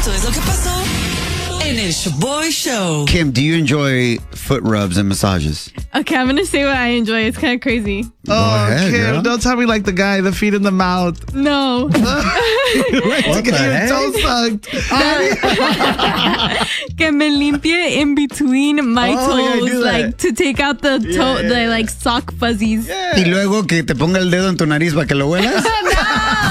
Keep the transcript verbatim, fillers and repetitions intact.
Esto es lo que pasó en el Shaboy Show. Kim, do you enjoy foot rubs and massages? Okay, I'm going to say what I enjoy. It's kind of crazy. Go oh, ahead, Kim, girl. don't tell me like the guy, the feet in the mouth. No. What to get the your heck? toe sucked. Que me limpie in between my Oh, yeah, toes, do that. like to take out the toe, Yeah, yeah, the yeah. like sock fuzzies. Y luego que te ponga el dedo en tu nariz para que lo huelas.